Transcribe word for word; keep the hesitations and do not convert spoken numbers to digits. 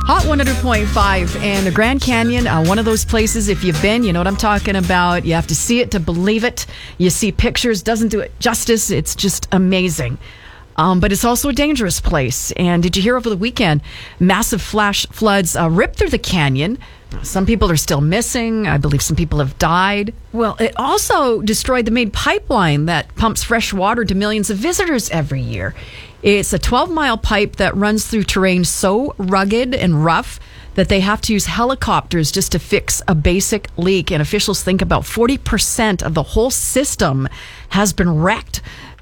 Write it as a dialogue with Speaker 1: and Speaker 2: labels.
Speaker 1: Hot one hundred point five and the Grand Canyon, uh, one of those places, if you've been, you know what I'm talking about. You have to see it to believe it. You see pictures, doesn't do it justice. It's just amazing. Um, but it's also a dangerous place. And did you hear over the weekend, massive flash floods uh, ripped through the canyon. Some people are still missing. I believe some people have died. Well, it also destroyed the main pipeline that pumps fresh water to millions of visitors every year. It's a twelve-mile pipe that runs through terrain so rugged and rough that they have to use helicopters just to fix a basic leak. And officials think about forty percent of the whole system has been wrecked.